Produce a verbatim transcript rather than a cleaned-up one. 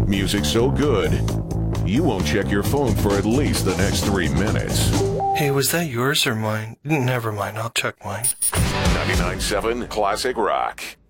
Music so good, you won't check your phone for at least the next three minutes. Hey, was that yours or mine? Never mind, I'll check mine. ninety-nine point seven Classic Rock.